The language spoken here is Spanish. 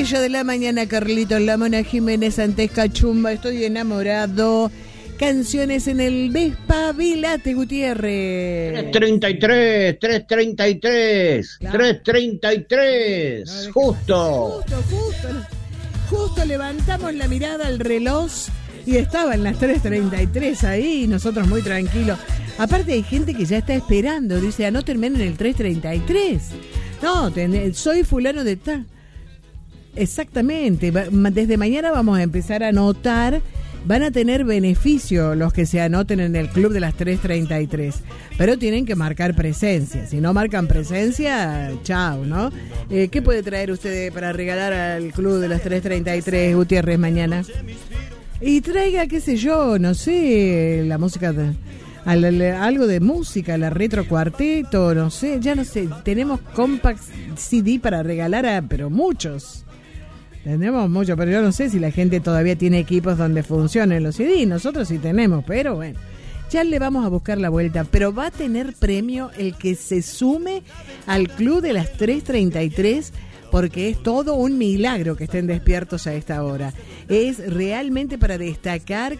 estrella de la mañana, Carlitos, la Mona Jiménez, antes Cachumba, estoy enamorado. Canciones en el Despabilate, Gutiérrez. 333, claro. 333, no, justo levantamos la mirada al reloj y estaban las 3:33 ahí, nosotros muy tranquilos. Aparte hay gente que ya está esperando, dice, anótenme en el 3:33. No, soy fulano de tal. Exactamente, desde mañana vamos a empezar a anotar. Van a tener beneficio los que se anoten en el club de las 3:33, pero tienen que marcar presencia. Si no marcan presencia, chao, ¿no? ¿Qué puede traer usted para regalar al club de las 3:33, Gutiérrez, mañana? Y traiga, qué sé yo, no sé, la música, algo de música, la retro cuarteto, no sé, ya no sé. Tenemos compact CD para regalar, pero muchos. Tenemos mucho, pero yo no sé si la gente todavía tiene equipos donde funcionen los CD. Nosotros sí tenemos, pero bueno, ya le vamos a buscar la vuelta. Pero va a tener premio el que se sume al club de las 3:33, porque es todo un milagro que estén despiertos a esta hora. Es realmente para destacar